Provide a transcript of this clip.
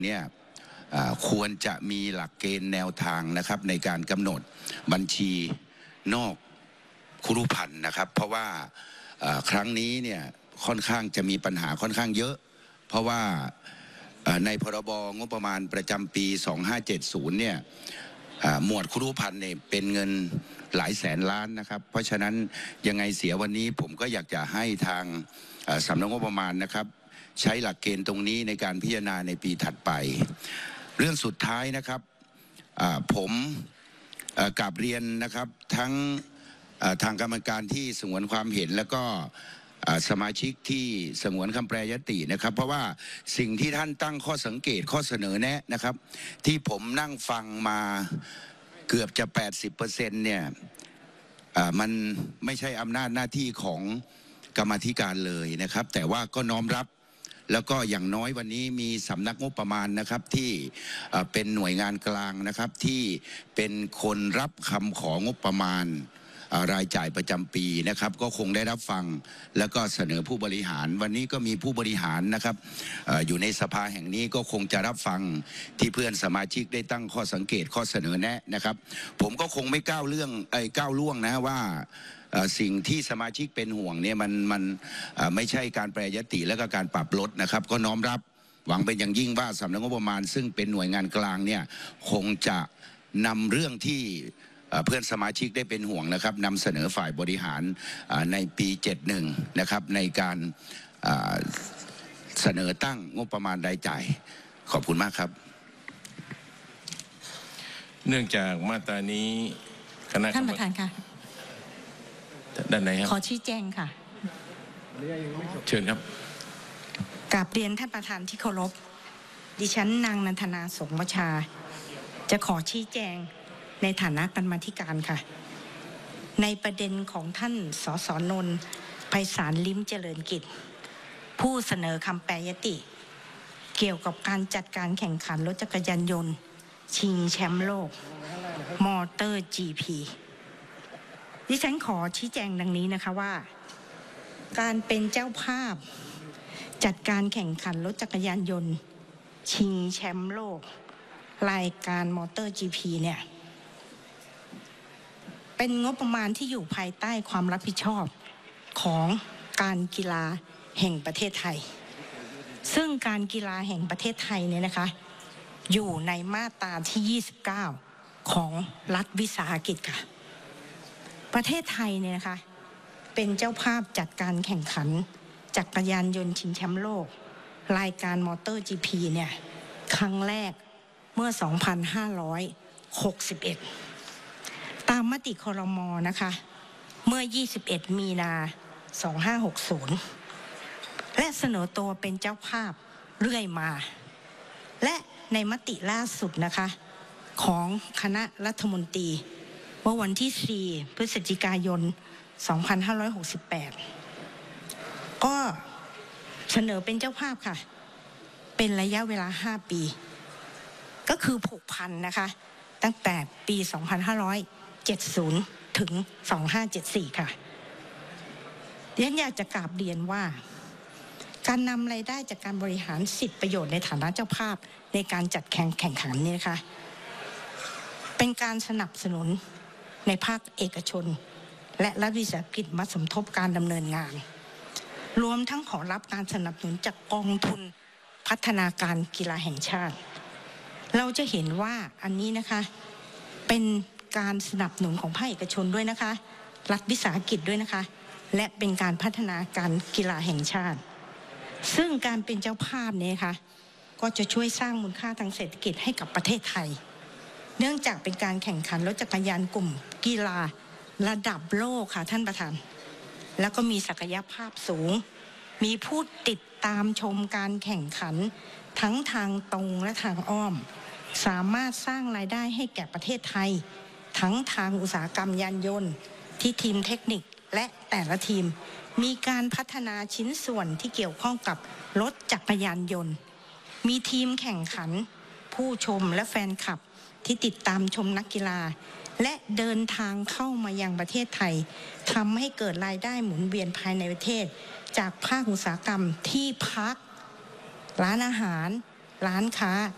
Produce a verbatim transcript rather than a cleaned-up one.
เนี่ยควรจะมีหลักเกณฑ์แนวทางนะครับในการกำหนดบัญชีนอกครุพันธ์นะครับเพราะว่าครั้งนี้เนี่ยค่อนข้างจะมีปัญหาค่อนข้างเยอะเพราะว่าในพรบงบประมาณประจำปีสองห้าเจ็ดศูนย์เนี่ยหมวดครุพันธ์เนี่ยเป็นเงินหลายแสนล้านนะครับเพราะฉะนั้นยังไงเสียวันนี้ผมก็อยากจะให้ทางสำนักงบประมาณนะครับใช้หลักเกณฑ์ตรงนี้ในการพิจารณาในปีถัดไปเรื่องสุดท้ายนะครับผมกราบเรียนนะครับทั้งทางกรรมการที่สงวนความเห็นแล้วก็สมาชิกที่สงวนคำแปรยตินะครับเพราะว่าสิ่งที่ท่านตั้งข้อสังเกตข้อเสนอแนะนะครับที่ผมนั่งฟังมาเกือบจะ แปดสิบเปอร์เซ็นต์ เนี่ยมันไม่ใช่อำนาจหน้าที่ของกรรมาธิการเลยนะครับแต่ว่าก็น้อมรับแล้วก็อย่างน้อยวันนี้มีสำนักงบประมาณนะครับที่เป็นหน่วยงานกลางนะครับที่เป็นคนรับคำของงบประมาณรายจ่ายประจำปีนะครับก็คงได้รับฟังแล้วก็เสนอผู้บริหารวันนี้ก็มีผู้บริหารนะครับ อ, อยู่ในสภาแห่งนี้ก็คงจะรับฟังที่เพื่อนสมาชิกได้ตั้งข้อสังเกตข้อเสนอแนะนะครับผมก็คงไม่ก้าวเรื่องไอ้ก้าวล่วงนะว่าสิ่งที่สมาชิกเป็นห่วงเนี่ยมันมันไม่ใช่การแปรยติและก็การปรับลดนะครับก็น้อมรับหวังเป็นอย่างยิ่งว่าสำนักงบประมาณซึ่งเป็นหน่วยงานกลางเนี่ยคงจะนำเรื่องที่เพื่อนสมาชิกได้เป็นห่วงนะครับนำเสนอฝ่ายบริหารในปีเจ็ดสิบเอ็ดนะครับในการเสนอตั้งงบประมาณรายจ่ายขอบคุณมากครับเนื่องจากมาตรานี้คณะท่านประธานค่ะด้านไหนครับขอชี้แจงค่ะเชิญครับกราบเรียนท่านประธานที่เคารพดิฉันนางนันทนาสงฆ์วชาจะขอชี้แจงในฐานะกรรมาธิการค่ะในประเด็นของท่านสสนนท์ไพศาลลิ้มเจริญกิจผู้เสนอคำแปรยติเกี่ยวกับการจัดการแข่งขันรถจักรยานยนต์ชิงแชมป์โลกมอเตอร์ จี พี ดิฉันขอชี้แจงดังนี้นะคะว่าการเป็นเจ้าภาพจัดการแข่งขันรถจักรยานยนต์ชิงแชมป์โลกรายการมอเตอร์ จี พี เนี่ยเป็นงบประมาณที่อยู่ภายใต้ความรับผิดชอบของการกีฬาแห่งประเทศไทยซึ่งการกีฬาแห่งประเทศไทยเนี่ยนะคะอยู่ในมาตราที่ยี่สิบเก้าของรัฐวิสาหกิจค่ะประเทศไทยเนี่ยนะคะเป็นเจ้าภาพจัดการแข่งขันจักรยานยนต์ชิงแชมป์โลกรายการมอเตอร์ จี พี เนี่ยครั้งแรกเมื่อสองพันห้าร้อยหกสิบเอ็ดตามมติครม.นะคะเมื่อยี่สิบเอ็ดมีนาสองพันห้าร้อยหกสิบและเสนอตัวเป็นเจ้าภาพเรื่อยมาและในมติล่าสุดนะคะของคณะรัฐมนตรีเมื่อวันที่สี่พฤศจิกายนสองพันห้าร้อยหกสิบแปดก็เสนอเป็นเจ้าภาพค่ะเป็นระยะเวลาห้าปีก็คือผูกพันนะคะตั้งแต่ปีสองพันห้าร้อยเจ็ดสิบถึงสองพันห้าร้อยเจ็ดสิบสี่ค่ะดิฉันอยากจะกราบเรียนว่าการนำรายได้จากการบริหารสิทธิประโยชน์ในฐานะเจ้าภาพในการจัดแข่งแข่งขันนี่นะคะเป็นการสนับสนุนในภาคเอกชนและรัฐวิสาหกิจมาสมทบการดำเนินงานรวมทั้งขอรับการสนับสนุนจากกองทุนพัฒนาการกีฬาแห่งชาติเราจะเห็นว่าอันนี้นะคะเป็นการสนับสนุนของภาคเอกชนด้วยนะคะรัฐวิสาหกิจด้วยนะคะและเป็นการพัฒนาการกีฬาแห่งชาติซึ่งการเป็นเจ้าภาพเนี่ยค่ะก็จะช่วยสร้างมูลค่าทางเศรษฐกิจให้กับประเทศไทยเนื่องจากเป็นการแข่งขันรถจักรยานกลุ่มกีฬาระดับโลกค่ะท่านประธานแล้วก็มีศักยภาพสูงมีผู้ติดตามชมการแข่งขันทั้งทางตรงและทางอ้อมสามารถสร้างรายได้ให้แก่ประเทศไทยทั้งทางอุตสาหกรรมยานยนต์ที่ทีมเทคนิคและแต่ละทีมมีการพัฒนาชิ้นส่วนที่เกี่ยวข้องกับรถจักรยานยนต์มีทีมแข่งขันผู้ชมและแฟนคลับที่ติดตามชมนักกีฬาและเดินทางเข้ามายังประเทศไทยทำให้เกิดรายได้หมุนเวียนภายในประเทศจากภาคอุตสาหกรรมที่พักร้านอาหารร้านค้า